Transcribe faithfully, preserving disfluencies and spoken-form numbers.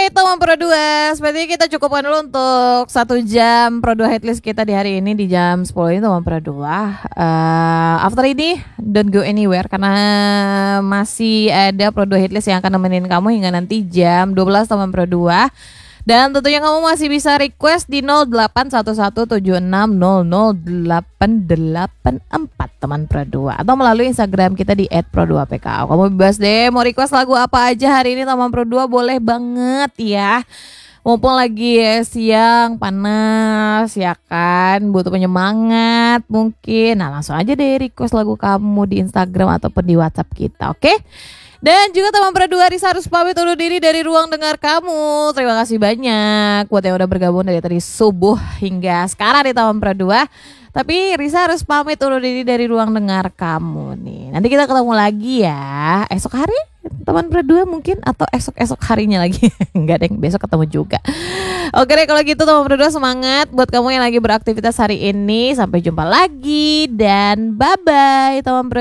teman Pro dua, sepertinya kita cukupkan dulu untuk satu jam Pro dua Hitlist kita di hari ini di jam sepuluh ini teman Pro dua. Uh, after ini don't go anywhere karena masih ada Pro dua Hitlist yang akan nemenin kamu hingga nanti jam dua belas teman Pro dua. Dan tentunya kamu masih bisa request di nol delapan satu satu tujuh enam nol nol delapan delapan empat teman Pro dua atau melalui Instagram kita di et pro dua p k. Kamu bebas deh mau request lagu apa aja hari ini teman Pro dua, boleh banget ya. Mumpung lagi ya, siang panas ya kan, butuh penyemangat mungkin. Nah langsung aja deh request lagu kamu di Instagram ataupun di WhatsApp kita, oke? Okay? Dan juga teman Pro dua, Risa harus pamit undur diri dari ruang dengar kamu. Terima kasih banyak buat yang udah bergabung dari tadi subuh hingga sekarang di teman Pro dua. Tapi Risa harus pamit undur diri dari ruang dengar kamu nih. Nanti kita ketemu lagi ya esok hari teman Pro dua mungkin, atau esok-esok harinya lagi. Enggak deh, besok ketemu juga. Oke deh kalau gitu teman Pro dua, semangat buat kamu yang lagi beraktivitas hari ini. Sampai jumpa lagi dan bye-bye teman Pro